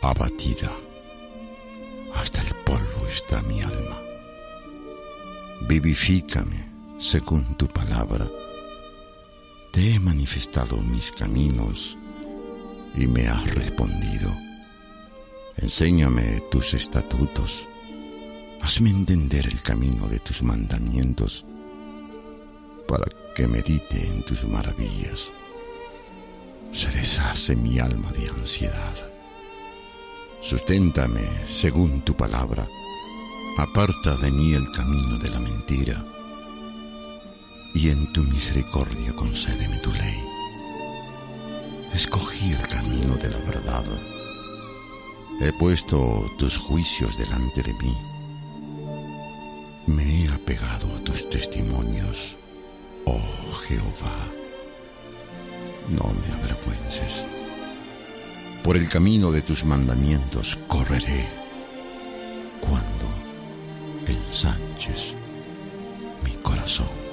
Abatida, hasta el polvo está mi alma. Vivifícame según tu palabra. Te he manifestado mis caminos y me has respondido. Enséñame tus estatutos. Hazme entender el camino de tus mandamientos para que medite en tus maravillas. Se deshace mi alma de ansiedad. Susténtame según tu palabra. Aparta de mí el camino de la mentira y en tu misericordia concédeme tu ley. Escogí el camino de la verdad. He puesto tus juicios delante de mí. Me he apegado a tus testimonios, oh Jehová. No me avergüences. Por el camino de tus mandamientos correré cuando ensanches mi corazón.